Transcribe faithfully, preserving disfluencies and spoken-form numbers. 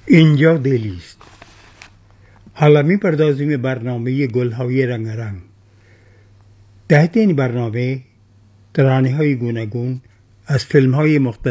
اینجا دلی است. حالا می‌پردازیم به برنامه گل‌های رنگارنگ. تحت این برنامه ترانه‌های گوناگون از فیلم‌های مختلف